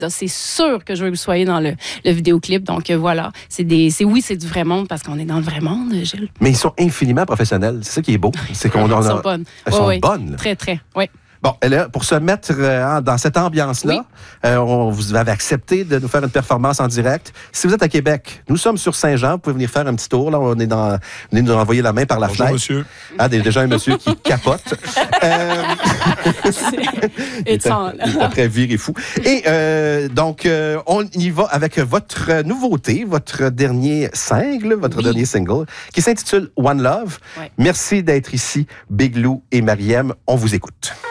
c'est sûr que je veux que vous soyez dans le vidéoclip. Donc voilà, c'est du vrai monde parce qu'on est dans le vrai monde, Gilles. Mais ils sont infiniment professionnels. C'est ça qui est beau. C'est qu'on Ils sont bonnes. Elles sont bonnes. Là. Très, très, oui. Bon, là, pour se mettre dans cette ambiance-là, vous avez accepté de nous faire une performance en direct. Si vous êtes à Québec, nous sommes sur Saint-Jean. Vous pouvez venir faire un petit tour. Là, venez nous envoyer la main par la fenêtre. Monsieur. Ah, déjà un monsieur qui capote. Il est très viré fou. Et donc, on y va avec votre nouveauté, votre dernier single, dernier single, qui s'intitule One Love. Ouais. Merci d'être ici, Big Lou et Mariem. On vous écoute.